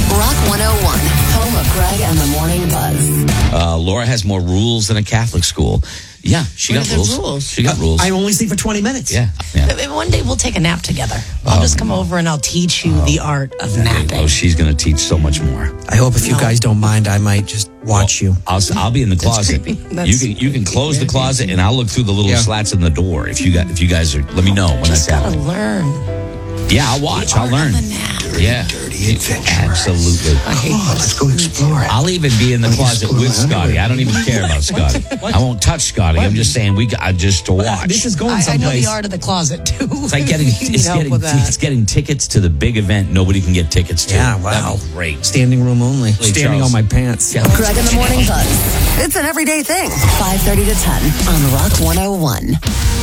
Rock 101, home of Greg and the Morning Buzz. Laura has more rules than a Catholic school. Yeah, she got rules. She got rules. I only sleep for 20 minutes. Yeah. One day we'll take a nap together. I'll just come over and I'll teach you the art of napping. Oh, she's going to teach so much more. I hope if you guys don't mind, I might just watch you. I'll be in the closet. You can close the closet, and I'll look through the little slats in the door. If you guys are, let me know when that's happening. Just gotta learn. Yeah, I'll watch. I'll learn. Yeah, Dirty adventure. absolutely. Come on, let's go explore it. I'll even be in the closet with Scotty. I don't even care about Scotty. I won't touch Scotty. I'm just saying just to watch. This is going I know someplace. the art of the closet too. It's like Help with that. it's getting tickets to the big event nobody can get tickets to. Yeah, wow. That'd be great. Standing room only. Standing Charles. on my pants. Greg and the Morning Buzz. It's an everyday thing. 5:30 to 10 on Rock 101.